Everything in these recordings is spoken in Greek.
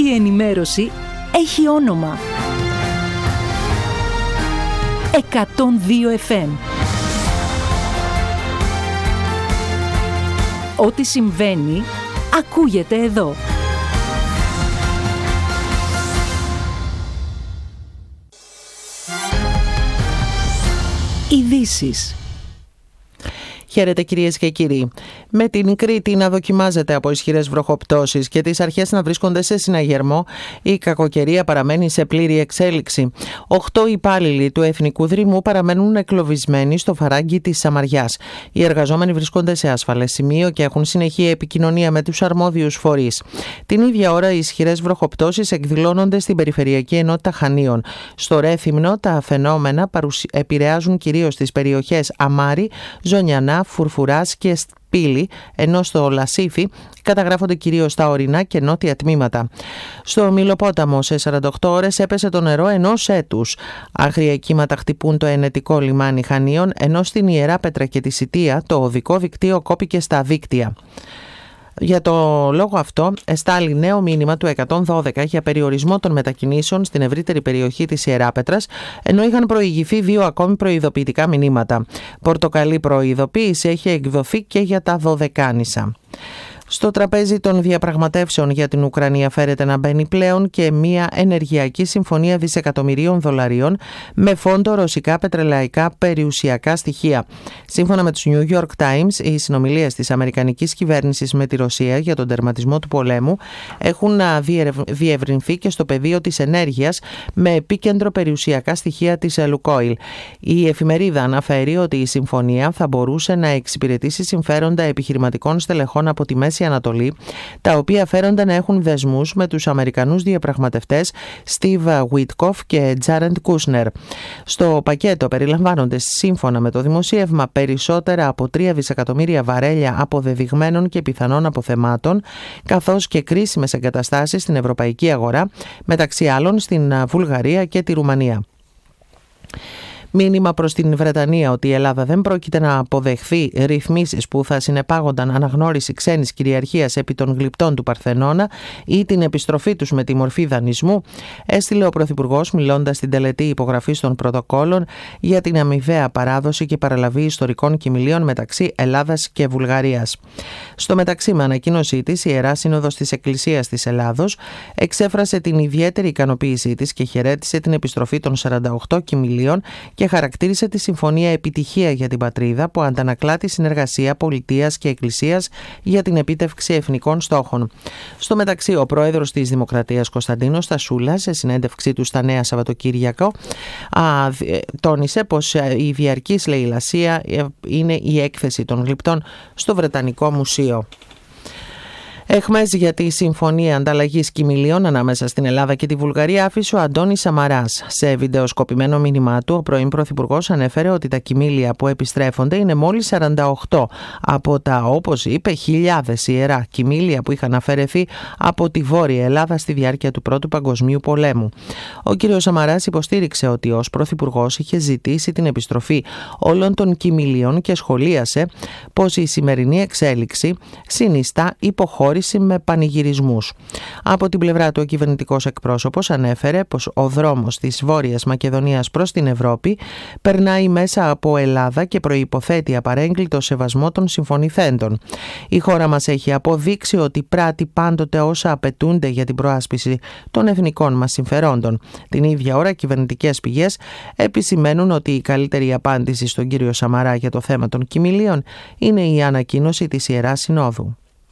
η ενημέρωση έχει όνομα. 102 FM. Ό,τι συμβαίνει, ακούγεται εδώ. Ειδήσεις. Χαίρετε κυρίες και κύριοι. Με την Κρήτη να δοκιμάζεται από ισχυρές βροχοπτώσεις και τις αρχές να βρίσκονται σε συναγερμό, η κακοκαιρία παραμένει σε πλήρη εξέλιξη. 8 υπάλληλοι του Εθνικού Δρυμού παραμένουν εγκλωβισμένοι στο φαράγγι της Σαμαριάς. Οι εργαζόμενοι βρίσκονται σε ασφαλές σημείο και έχουν συνεχή επικοινωνία με τους αρμόδιους φορείς. Την ίδια ώρα, οι ισχυρές βροχοπτώσεις εκδηλώνονται στην Περιφερειακή Ενότητα Χανίων. Στο Ρέθυμνο, τα φαινόμενα επηρεάζουν κυρίως τις περιοχές Αμάρι, Ζωνιανά, Φουρφουράς και Σπήλη, ενώ στο Λασίφι καταγράφονται κυρίως τα ορεινά και νότια τμήματα. Στο Μυλοπόταμο σε 48 ώρες έπεσε το νερό ενός έτους. Άγρια κύματα χτυπούν το ενετικό λιμάνι Χανίων, ενώ στην Ιερά Πέτρα και τη Σιτία το οδικό δικτύο κόπηκε στα δίκτυα. Για το λόγο αυτό, εστάλει νέο μήνυμα του 112 για περιορισμό των μετακινήσεων στην ευρύτερη περιοχή της Ιεράπετρας, ενώ είχαν προηγηθεί 2 ακόμη προειδοποιητικά μηνύματα. Πορτοκαλί προειδοποίηση έχει εκδοθεί και για τα Δωδεκάνησα. Στο τραπέζι των διαπραγματεύσεων για την Ουκρανία φέρεται να μπαίνει πλέον και μια ενεργειακή συμφωνία δισεκατομμυρίων δολαρίων με φόντο ρωσικά πετρελαϊκά περιουσιακά στοιχεία. Σύμφωνα με τους New York Times, οι συνομιλίες της αμερικανικής κυβέρνησης με τη Ρωσία για τον τερματισμό του πολέμου έχουν διευρυνθεί και στο πεδίο της ενέργειας με επίκεντρο περιουσιακά στοιχεία της Λουκόιλ. Η εφημερίδα αναφέρει ότι η συμφωνία θα μπορούσε να εξυπηρετήσει συμφέροντα επιχειρηματικών στελεχών από τη Μέση Ανατολή, τα οποία φέρονται να έχουν δεσμούς με τους Αμερικανούς διαπραγματευτές Steve Witkoff και Jared Kushner. Στο πακέτο περιλαμβάνονται, σύμφωνα με το δημοσίευμα, περισσότερα από 3 δισεκατομμύρια βαρέλια αποδεδειγμένων και πιθανών αποθεμάτων, καθώς και κρίσιμες εγκαταστάσεις στην ευρωπαϊκή αγορά, μεταξύ άλλων στην Βουλγαρία και τη Ρουμανία. Μήνυμα προς την Βρετανία ότι η Ελλάδα δεν πρόκειται να αποδεχθεί ρυθμίσεις που θα συνεπάγονταν αναγνώριση ξένης κυριαρχίας επί των γλυπτών του Παρθενώνα ή την επιστροφή τους με τη μορφή δανεισμού, έστειλε ο Πρωθυπουργός μιλώντας στην τελετή υπογραφής των πρωτοκόλων για την αμοιβαία παράδοση και παραλαβή ιστορικών κοιμηλίων μεταξύ Ελλάδας και Βουλγαρίας. Στο μεταξύ, με ανακοίνωσή της, η Ιερά Σύνοδος της Εκκλησίας της Ελλάδος εξέφρασε την ιδιαίτερη ικανοποίησή της και χαιρέτησε την επιστροφή των 48 κοιμηλίων και χαρακτήρισε τη συμφωνία επιτυχία για την πατρίδα που αντανακλά τη συνεργασία πολιτείας και εκκλησίας για την επίτευξη εθνικών στόχων. Στο μεταξύ, ο πρόεδρος της Δημοκρατίας Κωνσταντίνος Στασούλας, σε συνέντευξή του στα Νέα Σαββατοκύριακο, τόνισε πως η διαρκής λαιλασία είναι η έκθεση των γλυπτών στο Βρετανικό Μουσείο. Εχμές για τη συμφωνία ανταλλαγής κοιμηλίων ανάμεσα στην Ελλάδα και τη Βουλγαρία άφησε ο Αντώνης Σαμαράς. Σε βιντεοσκοπημένο μήνυμά του, ο πρώην Πρωθυπουργός ανέφερε ότι τα κοιμήλια που επιστρέφονται είναι μόλις 48 από τα, όπως είπε, χιλιάδες ιερά κοιμήλια που είχαν αφαιρεθεί από τη Βόρεια Ελλάδα στη διάρκεια του Πρώτου Παγκοσμίου Πολέμου. Ο κ. Σαμαράς υποστήριξε ότι ως Πρωθυπουργός είχε ζητήσει την επιστροφή όλων των κοιμηλίων και σχολίασε πως η σημερινή εξέλιξη συνιστά υποχώρηση με πανηγυρισμούς. Από την πλευρά του, ο κυβερνητικός εκπρόσωπος ανέφερε πως ο δρόμος της Βόρειας Μακεδονίας προς την Ευρώπη περνάει μέσα από Ελλάδα και προϋποθέτει απαρέγκλητο σεβασμό των συμφωνηθέντων. Η χώρα μας έχει αποδείξει ότι πράττει πάντοτε όσα απαιτούνται για την προάσπιση των εθνικών μας συμφερόντων. Την ίδια ώρα, κυβερνητικές πηγές επισημαίνουν ότι η καλύτερη απάντηση στον κύριο Σαμαρά για το θέμα των κοιμηλίων είναι η ανακοίνωση της Ιεράς Συνόδου.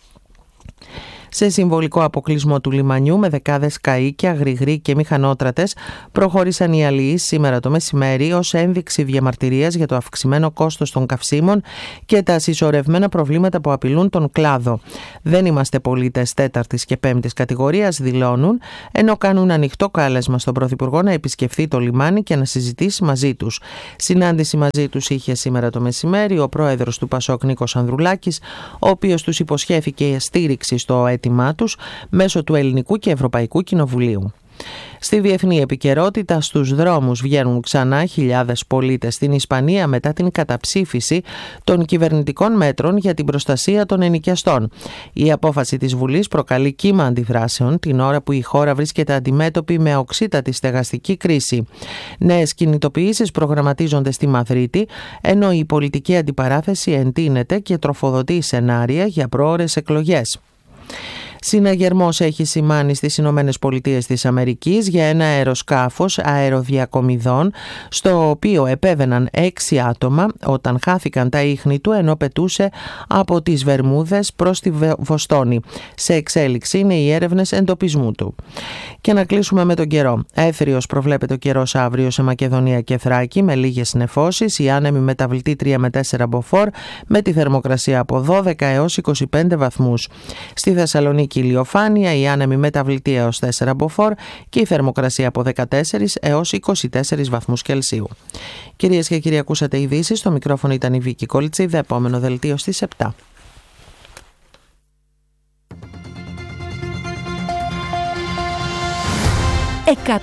Σε συμβολικό αποκλεισμό του λιμανιού με δεκάδες καΐκια, γρηγροί και μηχανότρατες προχώρησαν οι αλληλείς σήμερα το μεσημέρι ως ένδειξη διαμαρτυρίας για το αυξημένο κόστος των καυσίμων και τα συσσωρευμένα προβλήματα που απειλούν τον κλάδο. Δεν είμαστε πολίτες 4ης και 5ης κατηγορίας, δηλώνουν, ενώ κάνουν ανοιχτό κάλεσμα στον Πρωθυπουργό να επισκεφθεί το λιμάνι και να συζητήσει μαζί τους. Συνάντηση μαζί τους είχε σήμερα το μεσημέρι ο πρόεδρος του Πασόκ Νίκος Ανδρουλάκης, ο οποίος τους υποσχέθηκε στήριξη στο αίτημά τους μέσω του Ελληνικού και Ευρωπαϊκού Κοινοβουλίου. Στη διεθνή επικαιρότητα, στους δρόμους βγαίνουν ξανά χιλιάδες πολίτες στην Ισπανία μετά την καταψήφιση των κυβερνητικών μέτρων για την προστασία των ενοικιαστών. Η απόφαση της Βουλής προκαλεί κύμα αντιδράσεων την ώρα που η χώρα βρίσκεται αντιμέτωπη με οξύτατη στεγαστική κρίση. Νέες κινητοποιήσεις προγραμματίζονται στη Μαδρίτη, ενώ η πολιτική αντιπαράθεση εντείνεται και τροφοδοτεί σενάρια για πρόωρες εκλογές. Συναγερμός έχει σημάνει στις Ηνωμένες Πολιτείες της Αμερικής για ένα αεροσκάφος αεροδιακομιδών, στο οποίο επέβαιναν 6 άτομα όταν χάθηκαν τα ίχνη του ενώ πετούσε από τις Βερμούδες προς τη Βοστόνη. Σε εξέλιξη είναι οι έρευνες εντοπισμού του. Και να κλείσουμε με τον καιρό. Έθριος προβλέπεται ο καιρός αύριο σε Μακεδονία και Θράκη με λίγες νεφώσεις, η άνεμη μεταβλητή 3 με 4 μποφόρ με τη θερμοκρασία από 12 έως 25 βαθμούς. Στη Θεσσαλονίκη ηλιοφάνεια, η άνεμη μεταβλητή έως 4 μποφόρ και η θερμοκρασία από 14 έως 24 βαθμούς Κελσίου. Κυρίες και κύριοι, ακούσατε ειδήσεις. Στο μικρόφωνο ήταν η Βίκη Κολτσίδα. Επόμενο δελτίο στις 7.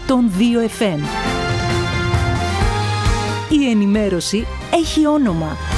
FM. Η ενημέρωση έχει όνομα.